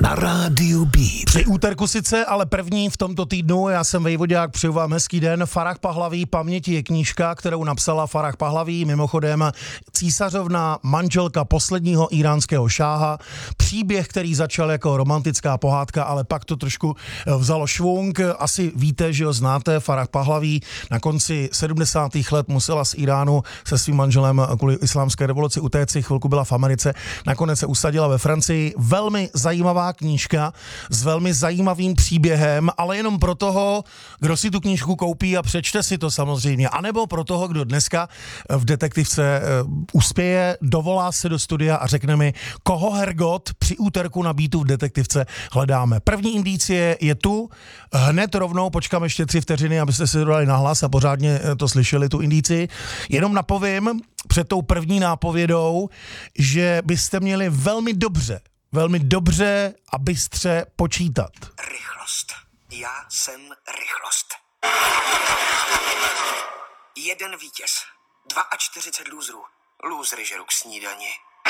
na rádiu Beat. Při úterku sice, ale první v tomto týdnu. Já jsem Vejvodák, přeju vám hezký den. Farah Pahlaví, Paměti je knížka, kterou napsala Farah Pahlaví, mimochodem císařovna, manželka posledního íránského šáha. Příběh, který začal jako romantická pohádka, ale pak to trošku vzalo švung. Asi víte, že ho znáte, Farah Pahlaví na konci 70. let musela z Iránu se svým manželem kvůli islámské revoluci utéci, chvilku byla v Americe, nakonec se usadila ve Francii. Velmi zajímavá knížka s velmi zajímavým příběhem, ale jenom pro toho, kdo si tu knížku koupí a přečte si to samozřejmě, anebo pro toho, kdo dneska v Detektivce uspěje, dovolá se do studia a řekne mi, koho hergot při úterku na Beatu v Detektivce hledáme. První indicie je tu, hned rovnou, počkám ještě 3 vteřiny, abyste si to dali nahlas a pořádně to slyšeli, tu indici. Jenom napovím před tou první nápovědou, že byste měli velmi dobře a bystře počítat. Rychlost. Já jsem rychlost. 1 vítěz. 42 lůzrů. Lůzry žeru k snídani.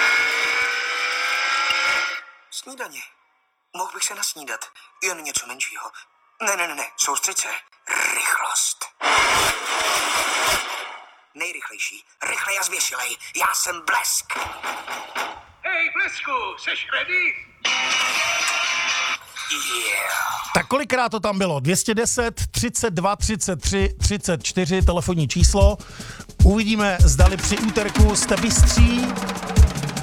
Snídani. Mohl bych se nasnídat. Jen něco menšího. Ne. Soustřeď se. Rychlost. Nejrychlejší. Rychlej a zvěšilej. Já jsem Blesk. Hej, Blesku, seš ready? Yeah. Tak kolikrát to tam bylo? 210, 32, 33, 34, telefonní číslo. Uvidíme, zdali při úterku jste bystří